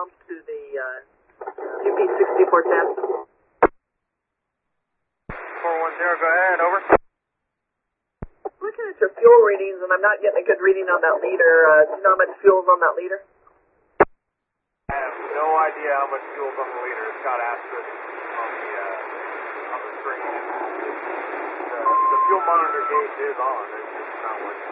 pump to the QP6410. 410, go ahead, over. Looking at your fuel readings, and I'm not getting a good reading on that liter. Do you know how much fuel's on that liter? I have no idea how much fuel's on the liter. It's got asterisk on the screen. The fuel monitor gauge is on. It's just not working.